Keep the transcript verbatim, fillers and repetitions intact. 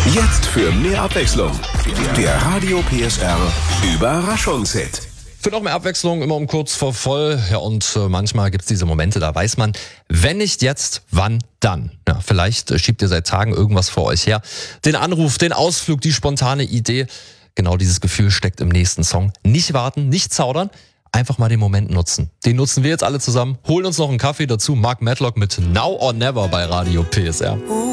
Jetzt für mehr Abwechslung. Der Radio P S R Überraschungshit. Für noch mehr Abwechslung, immer um kurz vor voll. Ja, und äh, manchmal gibt's diese Momente, da weiß man, wenn nicht jetzt, wann dann? Ja, vielleicht äh, schiebt ihr seit Tagen irgendwas vor euch her. Den Anruf, den Ausflug, die spontane Idee. Genau dieses Gefühl steckt im nächsten Song. Nicht warten, nicht zaudern, einfach mal den Moment nutzen. Den nutzen wir jetzt alle zusammen, holen uns noch einen Kaffee dazu. Mark Matlock mit Now or Never bei Radio P S R.